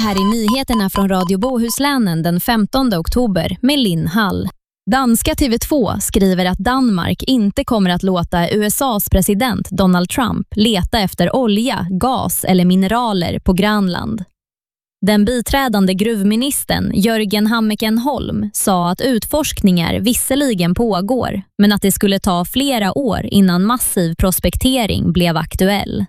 Här är nyheterna från Radio Bohuslänen den 15 oktober med Linn Hall. Danska TV2 skriver att Danmark inte kommer att låta USAs president Donald Trump leta efter olja, gas eller mineraler på Grönland. Den biträdande gruvministern Jörgen Hammeken Holm sa att utforskningar visserligen pågår, men att det skulle ta flera år innan massiv prospektering blev aktuell.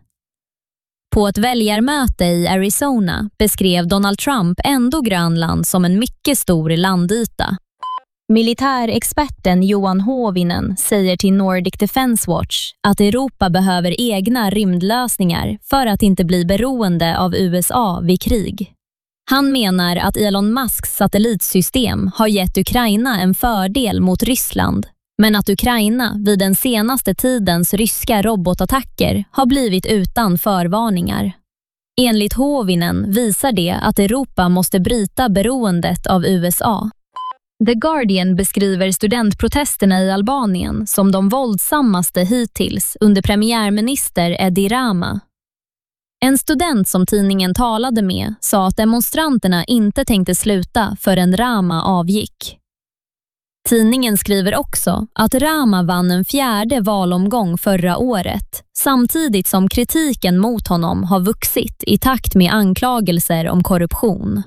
På ett väljarmöte i Arizona beskrev Donald Trump ändå Grönland som en mycket stor landyta. Militärexperten Johan Hovinen säger till Nordic Defense Watch att Europa behöver egna rymdlösningar för att inte bli beroende av USA vid krig. Han menar att Elon Musks satellitsystem har gett Ukraina en fördel mot Ryssland, men att Ukraina vid den senaste tidens ryska robotattacker har blivit utan förvarningar. Enligt Hovinen visar det att Europa måste bryta beroendet av USA. The Guardian beskriver studentprotesterna i Albanien som de våldsammaste hittills under premiärminister Edi Rama. En student som tidningen talade med sa att demonstranterna inte tänkte sluta förrän Rama avgick. Tidningen skriver också att Rama vann en 4:e valomgång förra året, samtidigt som kritiken mot honom har vuxit i takt med anklagelser om korruption.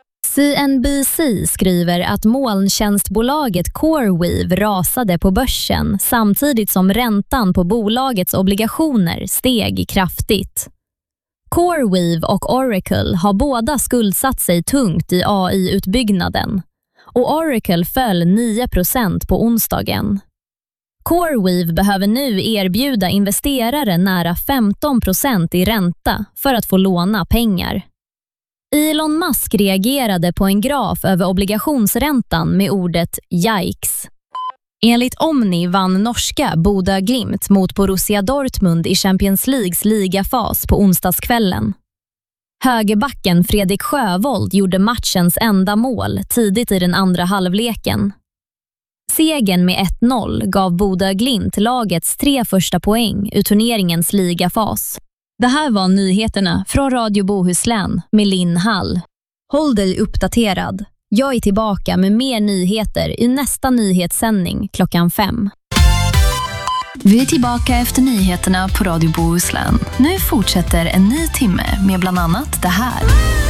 CNBC skriver att molntjänstbolaget CoreWeave rasade på börsen samtidigt som räntan på bolagets obligationer steg kraftigt. CoreWeave och Oracle har båda skuldsatt sig tungt i AI-utbyggnaden, och Oracle föll 9% på onsdagen. CoreWeave behöver nu erbjuda investerare nära 15% i ränta för att få låna pengar. Elon Musk reagerade på en graf över obligationsräntan med ordet "yikes". Enligt Omni vann norska Bodø Glimt mot Borussia Dortmund i Champions Leagues ligafas på onsdagskvällen. Högerbacken Fredrik Sjövold gjorde matchens enda mål tidigt i den andra halvleken. Segern med 1-0 gav Bodø Glimt lagets 3 första poäng ur turneringens ligafas. Det här var nyheterna från Radio Bohuslän med Linn Hall. Håll dig uppdaterad. Jag är tillbaka med mer nyheter i nästa nyhetssändning klockan 5. Vi är tillbaka efter nyheterna på Radio Bohuslän. Nu fortsätter en ny timme med bland annat det här.